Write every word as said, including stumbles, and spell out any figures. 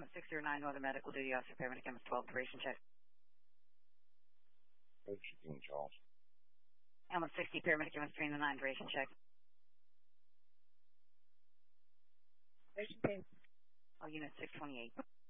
I'm at six zero nine Northern Medical Duty Officer, Paramedic M S twelve, duration check. Patient King Charles. M S sixty, Paramedic M S three nine, duration check. Patient King. Oh, unit six twenty-eight.